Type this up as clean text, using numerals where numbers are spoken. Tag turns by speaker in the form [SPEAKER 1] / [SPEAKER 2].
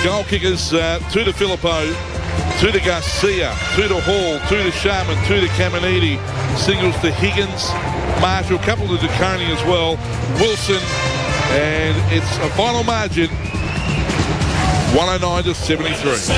[SPEAKER 1] goal kickers to Filippo, to Garcia, to Hall, to Sharman, to Caminiti. Singles to Higgins, Marshall, couple to DeConey as well, Wilson, and it's a final margin 109 to 73.